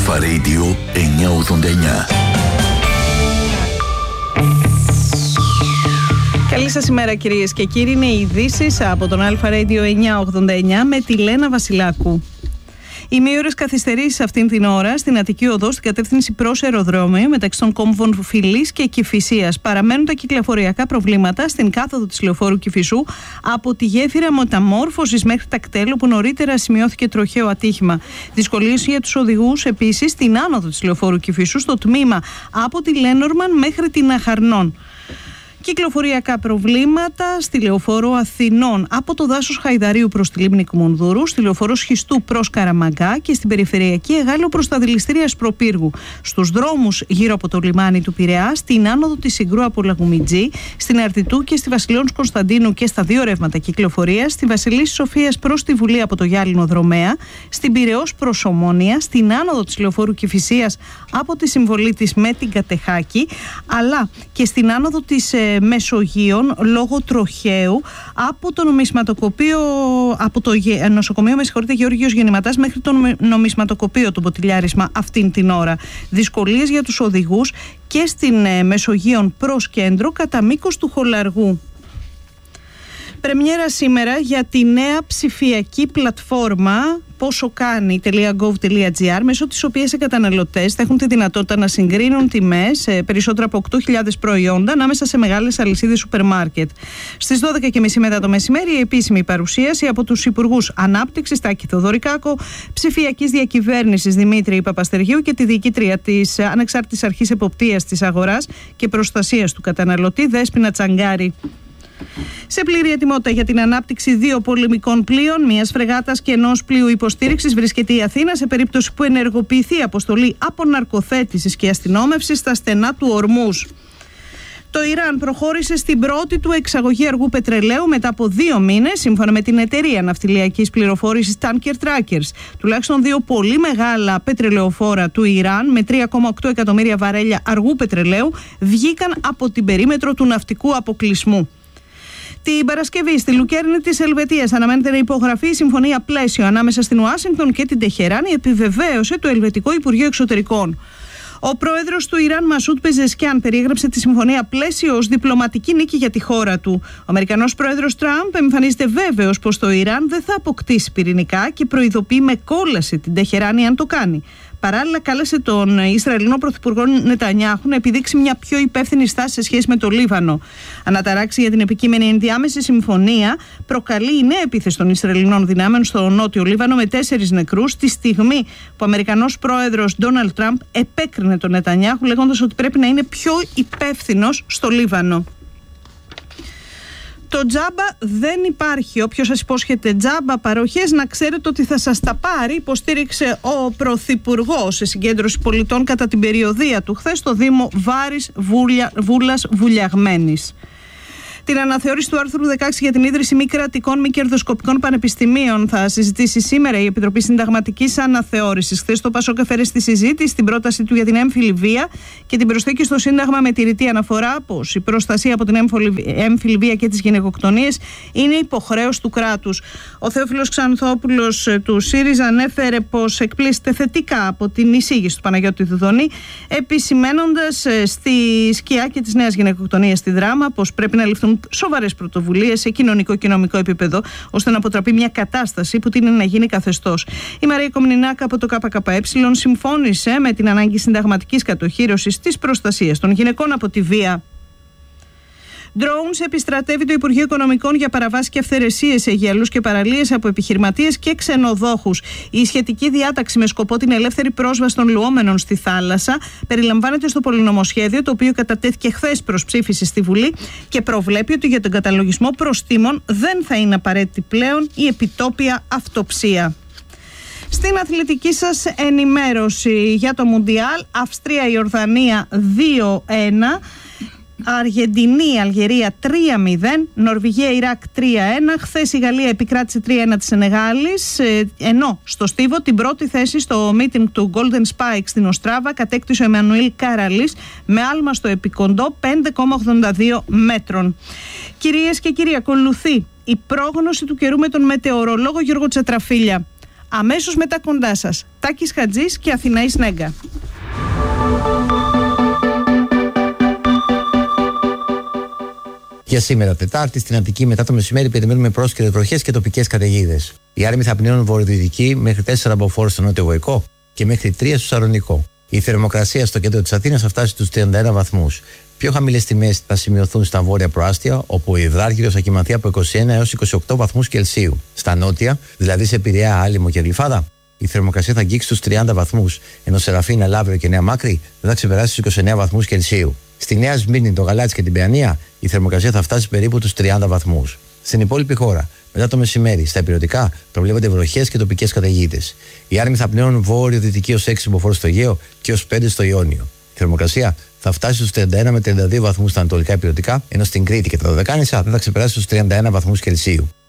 Αλφα Radio 989. Καλή σας ημέρα κυρίες και κύριοι, είναι οι ειδήσεις από τον Αλφα Radio 989 με τη Λένα Βασιλάκου. Ημίωρες καθυστερήσεις αυτήν την ώρα στην Αττική Οδό στην κατεύθυνση προς αεροδρόμιο μεταξύ των κόμβων Φιλής και Κηφισίας. Παραμένουν τα κυκλοφοριακά προβλήματα στην κάθοδο της λεωφόρου Κηφισού από τη γέφυρα Μεταμόρφωσης μέχρι τα κτέλ, όπου νωρίτερα σημειώθηκε τροχαίο ατύχημα. Δυσκολίες για τους οδηγούς επίσης στην άνοδο της λεωφόρου Κηφισού στο τμήμα από τη Λένορμαν μέχρι την Αχαρνών. Κυκλοφοριακά προβλήματα στη λεωφόρο Αθηνών από το δάσος Χαϊδαρίου προς τη λίμνη Κουμουνδούρου, στη λεωφόρο Σχιστού προς Καραμαγκά και στην περιφερειακή Εγάλεο προς τα δηληστήρια Σπροπύργου. Στους δρόμους γύρω από το λιμάνι του Πειραιά, στην άνοδο της Συγκρού από Λαγουμιτζή, στην Αρτιτού και στη Βασιλέων Κωνσταντίνου και στα δύο ρεύματα κυκλοφορίας, στη Βασιλής Σοφίας προς τη Βουλή από το Γυάλινο Δρομέα, στην Πειραιώς προς Ομόνια, στην άνοδο της λεωφόρου Κηφισίας από τη συμβολή της με την Κατεχάκη, αλλά και στην άνοδο της Μεσογείων λόγω τροχαίου από το νομισματοκοπείο, από το νοσοκομείο Γεώργιος Γεννηματάς μέχρι το νομισματοκοπείο, το ποτηλιάρισμα αυτήν την ώρα. Δυσκολίες για τους οδηγούς και στην Μεσογείων προς κέντρο κατά μήκος του Χολαργού. Πρεμιέρα σήμερα για τη νέα ψηφιακή πλατφόρμα posokani.gov.gr, μέσω της οποίας οι καταναλωτές θα έχουν τη δυνατότητα να συγκρίνουν τιμές περισσότερα από 8.000 προϊόντα ανάμεσα σε μεγάλες αλυσίδες σούπερ μάρκετ. Στις 12.30 μετά το μεσημέρι, η επίσημη παρουσίαση από τους Υπουργούς Ανάπτυξης Τάκη Θοδωρικάκο, Ψηφιακής Διακυβέρνησης Δημήτρη Παπαστεργίου και τη Διοικήτρια της Ανεξάρτητης Αρχής Εποπτείας της Αγοράς και Προστασίας του Καταναλωτή Δέσποινα Τσαγκάρη. Σε πλήρη ετοιμότητα για την ανάπτυξη δύο πολεμικών πλοίων, μιας φρεγάτας και ενός πλοίου υποστήριξης, βρίσκεται η Αθήνα σε περίπτωση που ενεργοποιηθεί αποστολή αποναρκοθέτησης και αστυνόμευσης στα στενά του Ορμούζ. Το Ιράν προχώρησε στην πρώτη του εξαγωγή αργού πετρελαίου μετά από 2 μήνες, σύμφωνα με την εταιρεία ναυτιλιακής πληροφόρησης Tanker Trackers. Τουλάχιστον 2 πολύ μεγάλα πετρελαιοφόρα του Ιράν με 3,8 εκατομμύρια βαρέλια αργού πετρελαίου βγήκαν από την περίμετρο του ναυτικού αποκλεισμού. Την Παρασκευή στη Λουκέρνη της Ελβετίας αναμένεται να υπογραφεί η συμφωνία πλαίσιο ανάμεσα στην Ουάσιγκτον και την Τεχεράνη, επιβεβαίωσε το Ελβετικό Υπουργείο Εξωτερικών. Ο πρόεδρος του Ιράν, Μασούντ Πεζεσκιάν, περιέγραψε τη συμφωνία πλαίσιο ως διπλωματική νίκη για τη χώρα του. Ο Αμερικανός πρόεδρος Τραμπ εμφανίζεται βέβαιος πως το Ιράν δεν θα αποκτήσει πυρηνικά και προειδοποιεί με κόλαση την Τεχεράνη αν το κάνει. Παράλληλα, κάλεσε τον Ισραηλινό Πρωθυπουργό Νετανιάχου να επιδείξει μια πιο υπεύθυνη στάση σε σχέση με το Λίβανο. Αναταράξη για την επικείμενη ενδιάμεση συμφωνία προκαλεί η νέα επίθεση των Ισραηλινών δυνάμεων στο νότιο Λίβανο με 4 νεκρούς, τη στιγμή που ο Αμερικανός πρόεδρος Ντόναλντ Τραμπ επέκρινε τον Νετανιάχου, λέγοντας ότι πρέπει να είναι πιο υπεύθυνος στο Λίβανο. Το τζάμπα δεν υπάρχει. Όποιος σας υπόσχεται τζάμπα παροχές, να ξέρετε ότι θα σας τα πάρει, υποστήριξε ο Πρωθυπουργός σε συγκέντρωση πολιτών κατά την περιοδεία του χθες στο Δήμο Βάρης Βούλας Βουλιαγμένης. Την αναθεώρηση του άρθρου 16 για την ίδρυση μη κρατικών μη κερδοσκοπικών πανεπιστημίων θα συζητήσει σήμερα η Επιτροπή Συνταγματικής Αναθεώρησης. Χθες το ΠΑΣΟΚ έφερε στη συζήτηση την πρόταση του για την έμφυλη βία και την προσθήκη στο Σύνταγμα με τη ρητή αναφορά πως η προστασία από την έμφυλη βία και τις γυναικοκτονίες είναι υποχρέωση του κράτους. Ο Θεόφιλος Ξανθόπουλος του ΣΥΡΙΖΑ ανέφερε πως εκπλήσεται θετικά από την εισήγηση του Παναγιώτη Δουδονή, επισημένοντας στη σκιά και τις νέες γυναικοκτονίες στη Δράμα πως πρέπει να ληφθούν σοβαρές πρωτοβουλίες σε κοινωνικό και νομικό επίπεδο, ώστε να αποτραπεί μια κατάσταση που τείνει να γίνει καθεστώς. Η Μαρία Κομνηνάκα από το ΚΚΕ συμφώνησε με την ανάγκη συνταγματικής κατοχύρωσης της προστασίας των γυναικών από τη βία. Drones επιστρατεύει το Υπουργείο Οικονομικών για παραβάσεις και αυθαιρεσίες σε γέλους και παραλίες από επιχειρηματίες και ξενοδόχους. Η σχετική διάταξη με σκοπό την ελεύθερη πρόσβαση των λουόμενων στη θάλασσα περιλαμβάνεται στο πολυνομοσχέδιο, το οποίο κατατέθηκε χθες προς ψήφιση στη Βουλή και προβλέπει ότι για τον καταλογισμό προστίμων δεν θα είναι απαραίτητη πλέον η επιτόπια αυτοψία. Στην αθλητική σας ενημέρωση για το Μουντιάλ, Αυστρία-Ιορδανία 2-1. Αργεντινή, Αλγερία 3-0, Νορβηγία, Ιράκ 3-1. Χθες η Γαλλία επικράτησε 3-1 της Σενεγάλης, ενώ στο στίβο την πρώτη θέση στο meeting του Golden Spike στην Οστράβα κατέκτησε ο Εμμανουήλ Καραλής με άλμα στο επικοντό 5,82 μέτρων. Κυρίες και κύριοι, ακολουθεί η πρόγνωση του καιρού με τον μετεωρολόγο Γιώργο Τσετραφίλια. Αμέσως μετά κοντά σας, Τάκης Χατζής και Αθηναής Νέγκα. Για σήμερα, Τετάρτη, στην Αττική μετά το μεσημέρι περιμένουμε πρόσκαιρες βροχές και τοπικές καταιγίδες. Οι άρμοι θα πνέουν βορειοδυτική μέχρι 4 μποφόρ στο νότιο Βοϊκό και μέχρι 3 στο Σαρονικό. Η θερμοκρασία στο κέντρο της Αθήνας θα φτάσει στους 31 βαθμούς. Πιο χαμηλές τιμές θα σημειωθούν στα βόρεια προάστια, όπου ο υδράργυρος θα κοιμανθεί από 21 έως 28 βαθμούς Κελσίου. Στα νότια, δηλαδή σε Πειραιά, Άλυμο και Γλυφάδα, η θερμοκρασία θα αγγίξει στους 30 βαθμούς, ενώ σε Ραφίνα, Λαύριο και Νέα Μάκρη δεν θα ξεπεράσει τους 29 βαθμούς Κελσίου. Στη Νέα Σμύρνη, το Γαλάτσι και την Παιανία, η θερμοκρασία θα φτάσει περίπου τους 30 βαθμούς. Στην υπόλοιπη χώρα, μετά το μεσημέρι, στα ηπειρωτικά προβλέπονται βροχές και τοπικές καταιγίδες. Οι άρμοι θα πνέουν βόρειο-δυτική ως 6 μποφόρ στο Αιγαίο και ως 5 στο Ιόνιο. Η θερμοκρασία θα φτάσει στους 31 με 32 βαθμούς στα ανατολικά ηπειρωτικά, ενώ στην Κρήτη και τα Δωδεκάνησα δεν θα ξεπεράσει τους 31 βαθμούς Κελσίου.